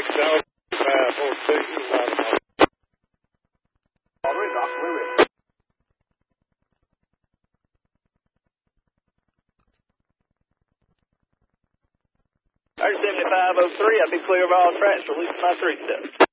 7503, I'll be clear of all tracks, release my 3 steps.